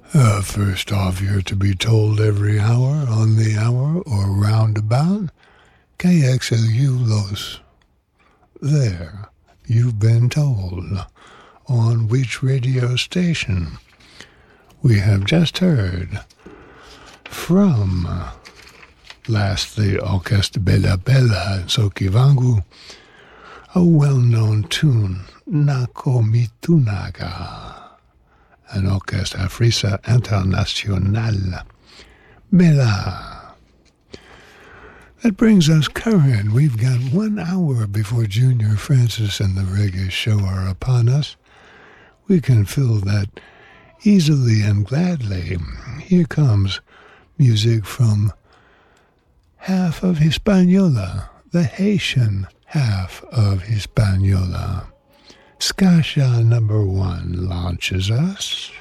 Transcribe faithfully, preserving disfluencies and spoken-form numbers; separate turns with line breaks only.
Uh, first off, you're to be told every hour, on the hour, or roundabout. K X L U Los. There, you've been told. On which radio station? We have just heard from, lastly, Orchestra Bella Bella and Sokivangu, a well-known tune, Nakomitunaga. An Orchestra Frisa Internacional, Mela. That brings us current. We've got one hour before Junior Francis and the Reggae Show are upon us. We can fill that easily and gladly. Here comes music from half of Hispaniola, the Haitian half of Hispaniola. Skasha number one launches us.